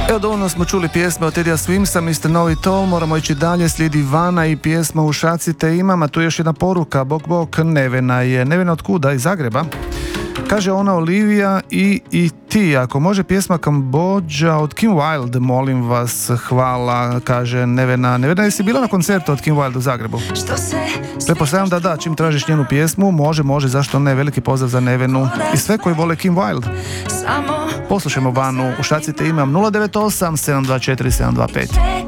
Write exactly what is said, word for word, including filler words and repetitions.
Evo, dovoljno smo čuli pjesme od Tedija Swimsa, mister Know It All. Moramo ići dalje, slijedi Vana i pjesma Ušacite imam, a tu je još jedna poruka. Bok, bok, Nevena je. Nevena od kuda? Iz Zagreba. Kaže ona Olivija i, i ti, ako može pjesma Kambodža od Kim Wilde, molim vas, hvala, kaže Nevena. Nevena, jesi bila na koncertu od Kim Wilde u Zagrebu? Pretpostavljam da da, čim tražiš njenu pjesmu, može, može, zašto ne, veliki pozdrav za Nevenu i sve koji vole Kim Wilde. Poslušajmo Vanu, Ušacite imam, nula devet osam sedam dva četiri sedam dva pet.